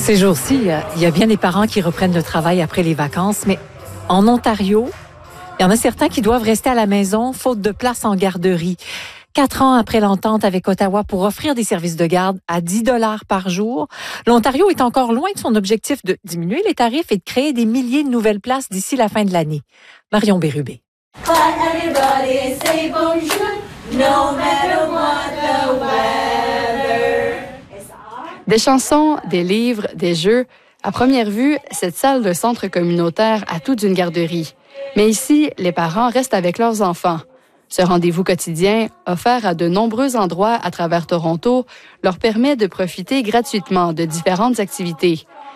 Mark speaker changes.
Speaker 1: Ces jours-ci, il y a bien des parents qui reprennent le travail après les vacances, mais en Ontario, il y en a certains qui doivent rester à la maison faute de place en garderie. 4 ans après l'entente avec Ottawa pour offrir des services de garde à 10 $ par jour, l'Ontario est encore loin de son objectif de diminuer les tarifs et de créer des milliers de nouvelles places d'ici la fin de l'année. Marion Bérubé.
Speaker 2: Des chansons, des livres, des jeux. À première vue, cette salle de centre communautaire a tout d'une garderie. Mais ici, les parents restent avec leurs enfants. Ce rendez-vous quotidien, offert à de nombreux endroits à travers Toronto, leur permet de profiter gratuitement de différentes activités.